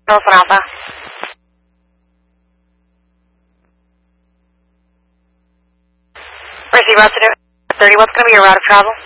Telephone Alpha. Receive route to 30. What's going to be your route of travel?